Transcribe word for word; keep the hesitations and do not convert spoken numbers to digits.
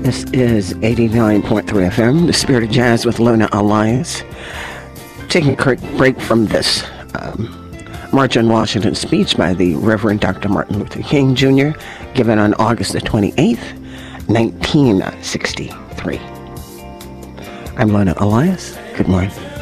This is eighty-nine point three F M, The Spirit of Jazz with Lona Elias. Taking a quick break from this um, March on Washington speech by the Reverend Doctor Martin Luther King Junior, given on August the twenty-eighth, nineteen sixty-three. I'm Lona Elias. Good morning.